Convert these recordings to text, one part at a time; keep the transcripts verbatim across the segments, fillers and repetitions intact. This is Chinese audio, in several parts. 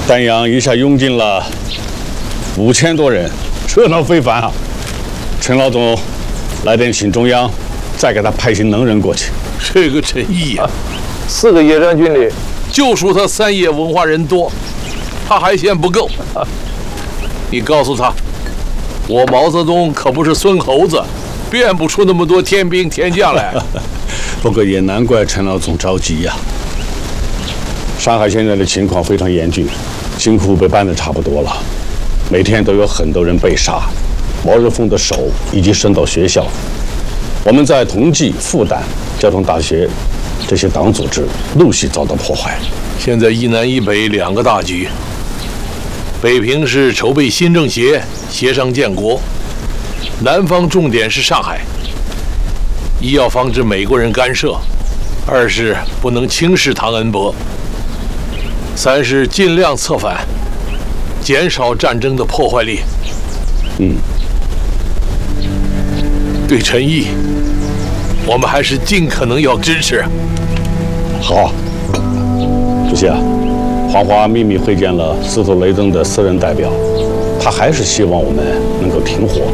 丹阳一下涌进了五千多人，热闹非凡啊！陈老总，来电请中央再给他派些能人过去。 这个陈毅呀、啊， 四个野战军里， 就属他三野文化人多，他还嫌不够。你告诉他，我毛泽东可不是孙猴子，变不出那么多天兵天将来。 不过也难怪陈老总着急呀、啊。上海现在的情况非常严峻，金库被搬得差不多了，每天都有很多人被杀，毛日凤的手已经伸到学校。我们在同济、复旦、交通大学这些党组织陆续遭到破坏。 现在一南一北两个大局，北平是筹备新政协，协商建国；南方重点是上海，一要防止美国人干涉，二是不能轻视唐恩伯。三是尽量策反，减少战争的破坏力。 嗯， 对陈毅，我们还是尽可能要支持。 好，主席啊，黄华秘密会见了斯图雷登的私人代表，他还是希望我们能够停火。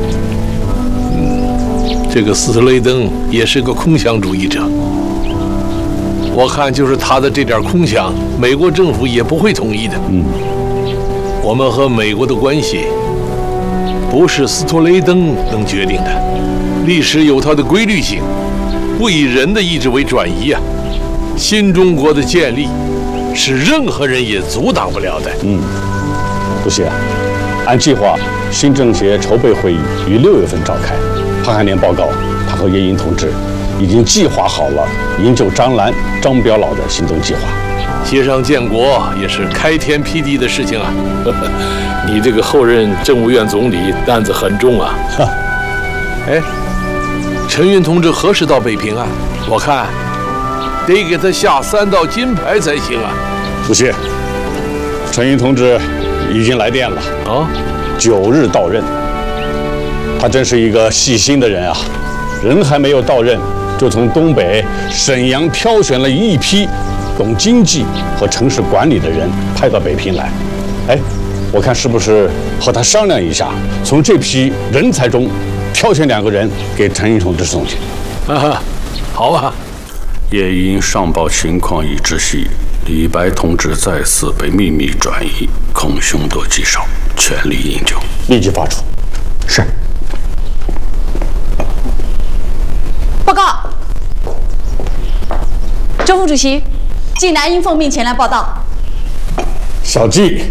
嗯，这个斯图雷登也是个空想主义者。我看就是他的这点空想，美国政府也不会同意的。 嗯， 我们和美国的关系不是斯托雷登能决定的，历史有它的规律性，不以人的意志为转移啊。新中国的建立是任何人也阻挡不了的。 嗯，主席啊，按计划，新政协筹备会议于六月份召开。潘汉年报告，他和叶英同志已经计划好了营救张澜、张彪老的行动计划。 协商建国也是开天辟地的事情啊！你这个后任政务院总理担子很重啊！哎，陈云同志何时到北平啊？我看得给他下三道金牌才行啊！ 主席，陈云同志已经来电了啊，九日到任。他真是一个细心的人啊，人还没有到任，就从东北沈阳挑选了一批懂经济和城市管理的人派到北平来。哎，我看是不是和他商量一下，从这批人才中挑选两个人给陈毅同志送去？ 啊，好啊。 夜莺上报情况已知悉，李白同志再次被秘密转移，恐凶多吉少，全力营救。立即发出。是。 报告，周副主席，季南英奉命前来报道。 小季，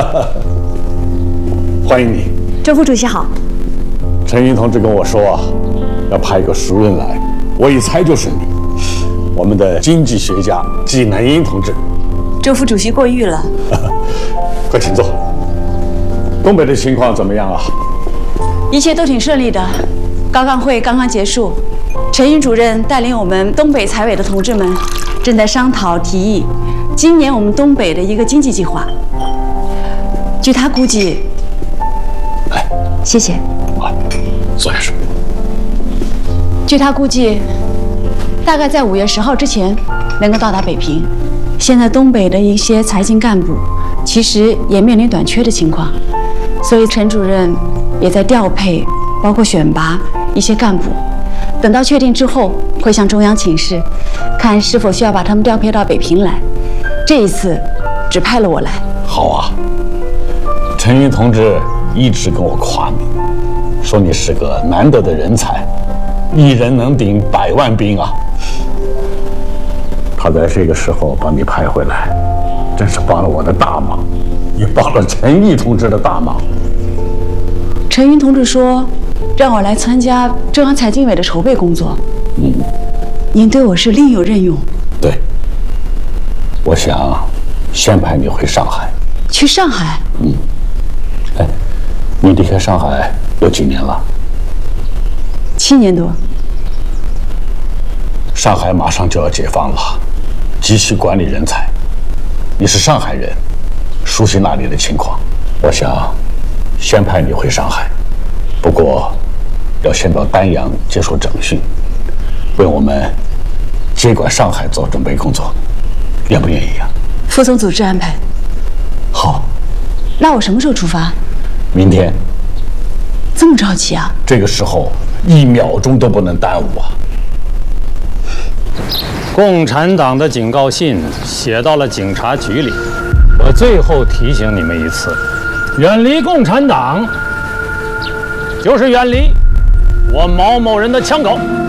欢迎你。 周副主席好。 陈云同志跟我说啊，要派一个熟人来，我一猜就是你，我们的经济学家季南英同志。 周副主席过誉了。 快请坐。东北的情况怎么样啊？ 一切都挺顺利的，高干会刚刚结束。陈云主任带领我们东北财委的同志们，正在商讨提议今年我们东北的一个经济计划。据他估计， 来， 谢谢。 好，坐下说。 据他估计，大概在五月十号之前能够到达北平。现在东北的一些财经干部其实也面临短缺的情况，所以陈主任也在调配，包括选拔一些干部。等到确定之后，会向中央请示，看是否需要把他们调配到北平来。这一次，只派了我来。 好啊，陈云同志一直跟我夸你，说你是个难得的人才，一人能顶百万兵啊。他在这个时候把你派回来，真是帮了我的大忙，也帮了陈毅同志的大忙。 陈云同志说，让我来参加中央财经委的筹备工作。 嗯， 您对我是另有任用。 对，我想先派你回上海。 去上海？ 嗯。哎，你离开上海有几年了？ 七年多。 上海马上就要解放了，急需管理人才。你是上海人，熟悉那里的情况，我想先派你回上海。不过，要先到丹阳接受整训，为我们接管上海做准备工作，愿不愿意啊？ 副总组织安排。 好， 那我什么时候出发？ 明天。 这么着急啊？ 这个时候一秒钟都不能耽误啊！ 共产党的警告信写到了警察局里，我最后提醒你们一次：远离共产党，就是远离我毛某人的枪口。